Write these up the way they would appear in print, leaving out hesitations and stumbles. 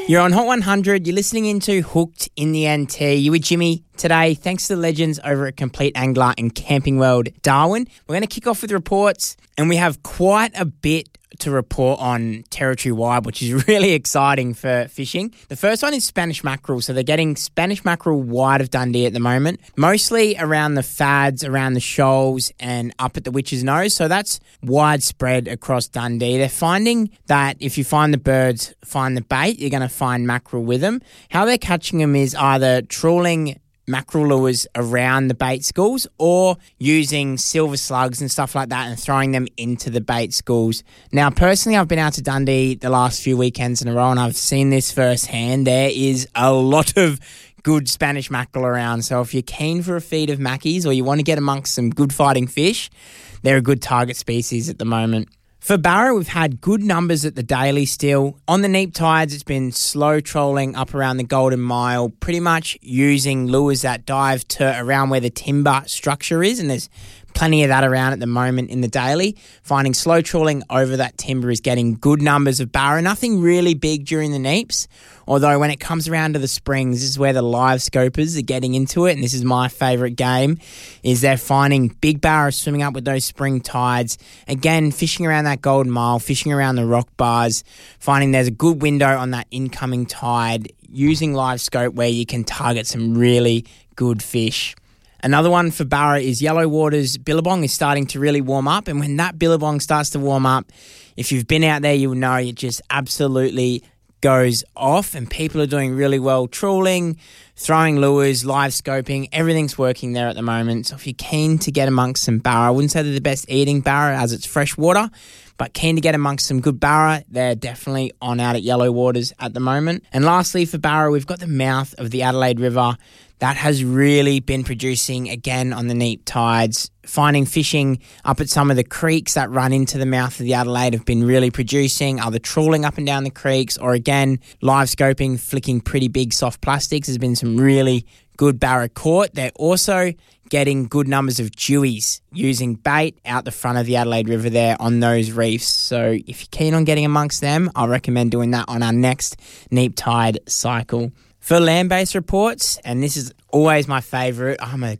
You're on Hot 100. You're listening into Hooked in the NT. You with Jimmy today. Thanks to the legends over at Complete Angler and Camping World Darwin. We're going to kick off with reports, and we have quite a bit to report on territory-wide, which is really exciting for fishing. The first one is Spanish mackerel. So they're getting Spanish mackerel wide of Dundee at the moment, mostly around the fads, around the shoals and up at the Witch's Nose. So that's widespread across Dundee. They're finding that if you find the birds, find the bait, you're going to find mackerel with them. How they're catching them is either trawling mackerel lures around the bait schools or using silver slugs and stuff like that and throwing them into the bait schools. Now, personally, I've been out to Dundee the last few weekends in a row and I've seen this firsthand. There is a lot of good Spanish mackerel around. So if you're keen for a feed of mackies or you want to get amongst some good fighting fish, they're a good target species at the moment. For Barra, we've had good numbers at the daily still. On the neap tides, it's been slow trolling up around the Golden Mile, pretty much using lures that dive to around where the timber structure is, and there's plenty of that around at the moment in the daily. Finding slow trawling over that timber is getting good numbers of Barra. Nothing really big during the neaps, although when it comes around to the springs, this is where the live scopers are getting into it, and this is my favourite game, is they're finding big Barra swimming up with those spring tides. Again, fishing around that Golden Mile, fishing around the rock bars, finding there's a good window on that incoming tide, using live scope where you can target some really good fish. Another one for Barra is Yellow Waters Billabong is starting to really warm up. And when that Billabong starts to warm up, if you've been out there, you'll know it just absolutely goes off. And people are doing really well trawling, throwing lures, live scoping. Everything's working there at the moment. So if you're keen to get amongst some Barra, I wouldn't say they're the best eating Barra as it's fresh water, but keen to get amongst some good Barra, they're definitely on out at Yellow Waters at the moment. And lastly, for Barra, we've got the mouth of the Adelaide River. That has really been producing again on the neap tides. Finding fishing up at some of the creeks that run into the mouth of the Adelaide have been really producing, either trawling up and down the creeks or again, live scoping, flicking pretty big soft plastics. There's been some really good Barra caught. They're also getting good numbers of dewies using bait out the front of the Adelaide River there on those reefs. So if you're keen on getting amongst them, I recommend doing that on our next neap tide cycle. For land-based reports, and this is always my favourite,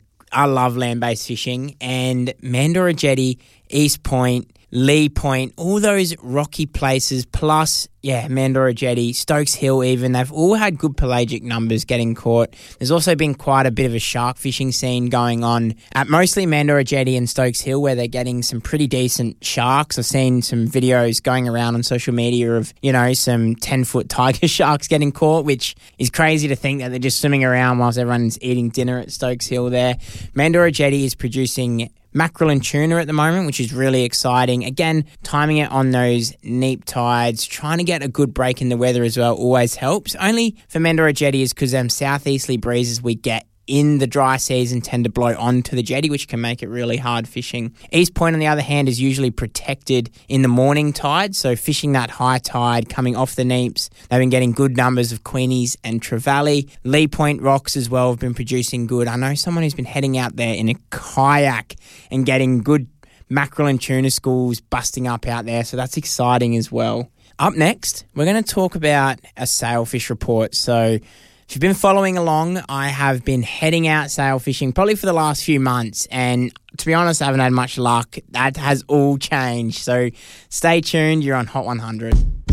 I love land-based fishing, and Mandorra Jetty, East Point, Lee Point, all those rocky places, plus, Mandorra Jetty, Stokes Hill even, they've all had good pelagic numbers getting caught. There's also been quite a bit of a shark fishing scene going on at mostly Mandorra Jetty and Stokes Hill, where they're getting some pretty decent sharks. I've seen some videos going around on social media of, some 10-foot tiger sharks getting caught, which is crazy to think that they're just swimming around whilst everyone's eating dinner at Stokes Hill there. Mandorra Jetty is producing mackerel and tuna at the moment, which is really exciting. Again, timing it on those neap tides, trying to get a good break in the weather as well always helps. Only for Mandorra Jetty is because southeasterly breezes we get in the dry season tend to blow onto the jetty, which can make it really hard fishing. East Point, on the other hand, is usually protected in the morning tide, so fishing that high tide coming off the neaps, they've been getting good numbers of queenies and trevally. Lee Point rocks as well have been producing good. I know someone who's been heading out there in a kayak and getting good mackerel and tuna schools busting up out there, so that's exciting as well. Up next, we're going to talk about a sailfish report. So if you've been following along, I have been heading out sail fishing probably for the last few months, and to be honest, I haven't had much luck. That has all changed. So stay tuned. You're on Hot 100.